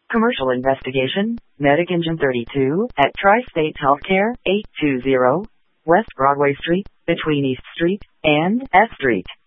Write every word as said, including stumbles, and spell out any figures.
Commercial investigation, Medic Engine thirty-two, at Tri-State Healthcare, eight two zero West Broadway Street, between East Street and S Street.